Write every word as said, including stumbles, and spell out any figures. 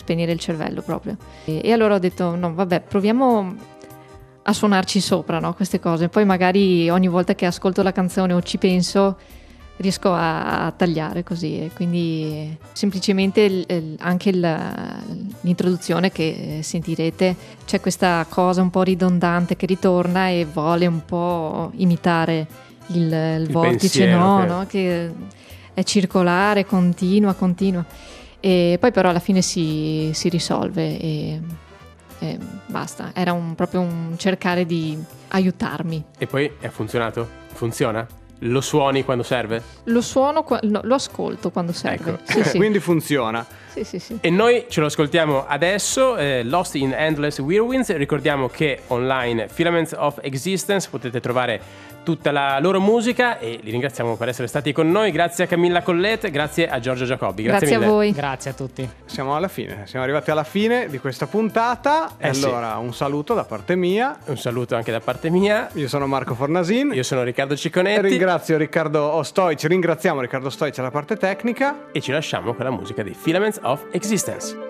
spegnere il cervello proprio. E, e allora ho detto no vabbè, proviamo a suonarci sopra, no, queste cose, poi magari ogni volta che ascolto la canzone o ci penso riesco a, a tagliare così, e quindi semplicemente il, il, anche il, l'introduzione che sentirete, c'è questa cosa un po' ridondante che ritorna e vuole un po' imitare il, il, il vortice, pensiero, no, che... no, che è circolare, continua, continua, e poi però alla fine si, si risolve e, e basta, era un, proprio un cercare di aiutarmi. E poi è funzionato? Funziona? Lo suoni quando serve? Lo suono, no, lo ascolto quando serve. Ecco. Sì, sì. Quindi funziona. Sì, sì, sì. E noi ce lo ascoltiamo adesso, eh, Lost in Endless Whirlwinds. Ricordiamo che online Filaments of Existence potete trovare tutta la loro musica, e li ringraziamo per essere stati con noi. Grazie a Camilla Collette, grazie a Giorgio Giacobbi. Grazie, grazie mille. a voi. Grazie a tutti. Siamo alla fine, siamo arrivati alla fine di questa puntata. Eh e allora sì. Un saluto da parte mia. Un saluto anche da parte mia. Io sono Marco Fornasin. Io sono Riccardo Cicconetti. Ringrazio Riccardo Stoici, ringraziamo Riccardo Stoici alla parte tecnica. E ci lasciamo con la musica di Filaments of Existence.